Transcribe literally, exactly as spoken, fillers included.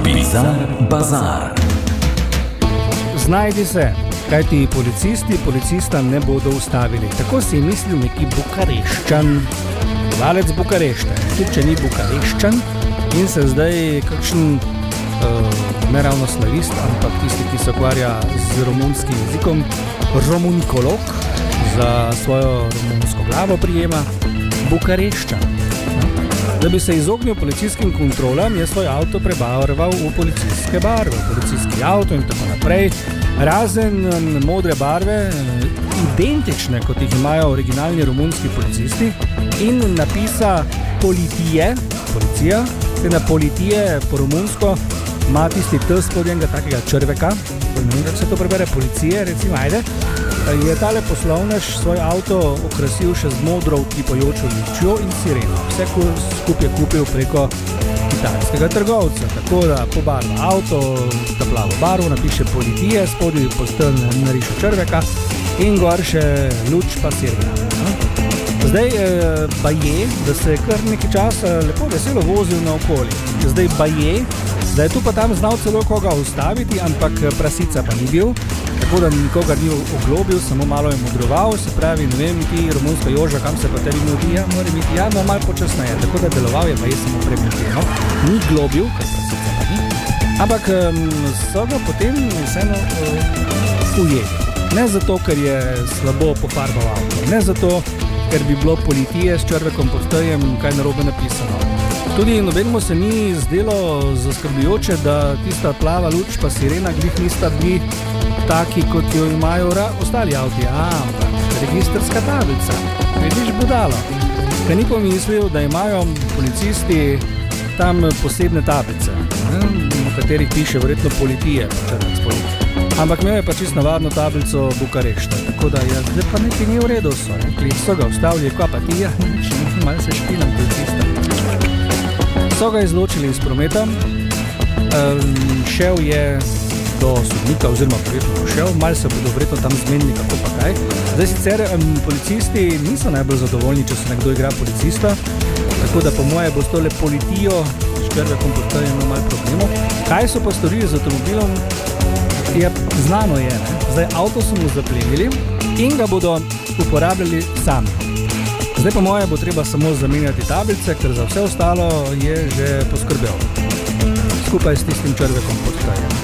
Bizar Bazar. Znajdi se, kaj ti policisti policista ne bodo ustavili. Tako si je mislil neki Bukareščan, valec Bukarešte, tudi če ni Bukareščan in se zdaj kakšen uh, ne ravno slavist, ampak tisti, ki se ukvarja z romunskim jezikom, romunikolog, za svojo romunsko glavo prijema Bukareščan. Da bi se izognil policijskim kontrolam, je svoj avto prebarval v policijske barve, policijski avto in tako naprej. Razen modre barve, identične, kot jih imajo originalni romunski policisti, in napisa politije, policija, te na politije po romunsko ima tisti T spodnjega takega črveka, ne vem, kako se to prebere, policije, recimo, ajde, je tale poslovnež svoj avto okrasil še z modro utripajočo lučjo in sireno. Vse skupaj je kupil preko kitajskega trgovca, tako da pobarva avto, ta plavo barvo, napiše politije, spodaj postelj nariše črveka in gor še luč pa sirena. Zdaj pa je, da se je kar nekaj časa lepo veselo vozil naokoli. Zdaj pa je, da je tu pa tam znal celo koga ustaviti, ampak prasica pa ni bil, tako da nikogar ni oglobil, samo malo je modroval, se pravi, ne vem, ti romunska Joža, kam se pa tebi mudi, ja, mora biti, ja, no, malo počasneje, tako da deloval je pa je samo premeteno, ni globil, ker prasica pa ni, ampak so ga potem vseeno uh, ujeli. Ne zato, ker je slabo pofarbal avto, ne zato, ker bi bilo politije s črvekom pod tejem kaj narobe napisano. Tudi nobenemu se ni zdelo zaskrbljujoče, da tista plava luč pa sirena glih nista bili taki, kot jo imajo ostali avti. A, ampak registrska tablica. Vidiš budalo. Kaj ni pomislil, da imajo policisti tam posebne tablice, v katerih piše verjetno politije, črvek spodaj. Ampak imel je pa čisto navadno tablico Bukarešta, tako da je zdaj pa nekaj ni v redu so. Rekli so ga ustavili, kva pa ti, ja, malo se špilam policista. So ga izločili iz prometa, um, šel je do sodnika, oziroma verjetno šel, malo se bodo verjetno tam zmenili, kako pa kaj. Zdaj sicer um, policisti niso najbolj zadovoljni, če se nekdo igra policista, tako da po moje bo s tole politijo, s črvekom postavljeno malo problemov. Kaj so pa storili z avtomobilom? Je, znano je, ne? Zdaj avto so mu zaplenili in ga bodo uporabljali sami. Zdaj pa moje bo treba samo zamenjati tablice, ker za vse ostalo je že poskrbel. Skupaj s tistim črvekom pod krajem.